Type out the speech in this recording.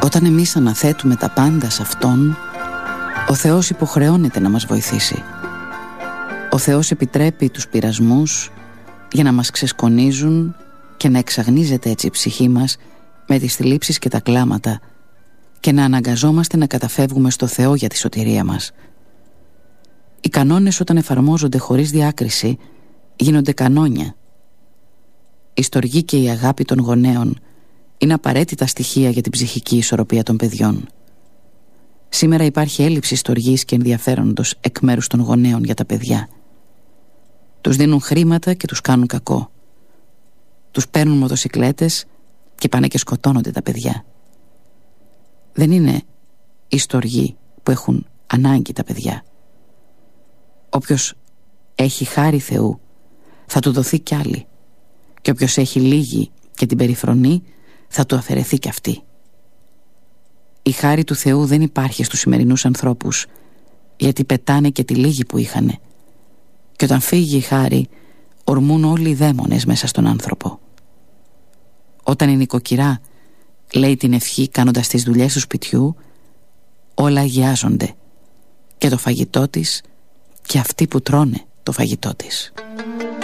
Όταν εμείς αναθέτουμε τα πάντα σε Αυτόν, ο Θεός υποχρεώνεται να μας βοηθήσει. Ο Θεός επιτρέπει τους πειρασμούς για να μας ξεσκονίζουν και να εξαγνίζεται έτσι η ψυχή μας με τις θλίψεις και τα κλάματα και να αναγκαζόμαστε να καταφεύγουμε στο Θεό για τη σωτηρία μας. Οι κανόνες όταν εφαρμόζονται χωρίς διάκριση γίνονται κανόνια. Η στοργή και η αγάπη των γονέων είναι απαραίτητα στοιχεία για την ψυχική ισορροπία των παιδιών. Σήμερα υπάρχει έλλειψη στοργής και ενδιαφέροντος εκ μέρους των γονέων για τα παιδιά. Τους δίνουν χρήματα και τους κάνουν κακό. Τους παίρνουν μοτοσικλέτες και πάνε και σκοτώνονται τα παιδιά. Δεν είναι η στοργή που έχουν ανάγκη τα παιδιά. Όποιος έχει χάρη Θεού θα του δοθεί κι άλλη, και όποιος έχει λίγη και την περιφρονεί θα του αφαιρεθεί κι αυτή. Η χάρη του Θεού δεν υπάρχει στους σημερινούς ανθρώπους, γιατί πετάνε και τη λίγη που είχανε, και όταν φύγει η χάρη ορμούν όλοι οι δαίμονες μέσα στον άνθρωπο. Όταν η νοικοκυρά λέει την ευχή κάνοντας τις δουλειές του σπιτιού, όλα αγιάζονται, και το φαγητό της και αυτοί που τρώνε το φαγητό της.